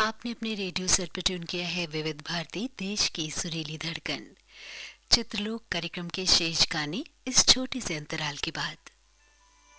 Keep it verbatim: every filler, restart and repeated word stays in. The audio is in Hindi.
आपने अपने रेडियो सेट पर ट्यून किया है विविध भारती देश की सुरीली धड़कन। चित्रलोक कार्यक्रम के शेष गाने इस छोटे से अंतराल के बाद।